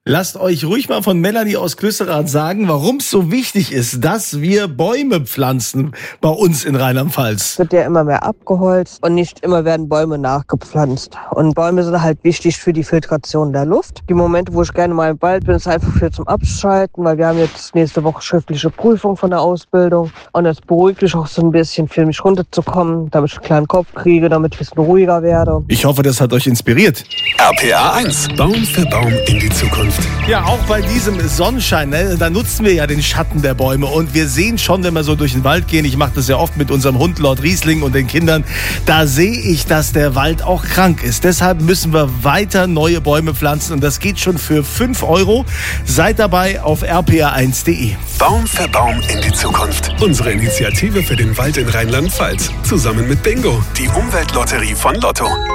Lasst euch ruhig mal von Melanie aus Klüsserath sagen, warum es so wichtig ist, dass wir Bäume pflanzen bei uns in Rheinland-Pfalz. Es wird ja immer mehr abgeholzt und nicht immer werden Bäume nachgepflanzt. Und Bäume sind halt wichtig für die Filtration der Luft. Die Momente, wo ich gerne mal im Wald bin, ist einfach für zum Abschalten, weil wir haben jetzt nächste Woche schriftliche Prüfung von der Ausbildung. Und das beruhigt mich auch so ein bisschen, für mich runterzukommen, damit ich einen kleinen Kopf kriege, damit ich ein bisschen ruhiger werde. Ich hoffe, das hat euch inspiriert. RPA 1, Baum für Baum in die Zukunft. Ja, auch bei diesem Sonnenschein, da nutzen wir ja den Schatten der Bäume. Und wir sehen schon, wenn wir so durch den Wald gehen, ich mache das ja oft mit unserem Hund Lord Riesling und den Kindern, da sehe ich, dass der Wald auch krank ist. Deshalb müssen wir weiter neue Bäume pflanzen und das geht schon für 5 €. Seid dabei auf rpa1.de. Baum für Baum in die Zukunft. Unsere Initiative für den Wald in Rheinland-Pfalz. Zusammen mit Bingo, die Umweltlotterie von Lotto.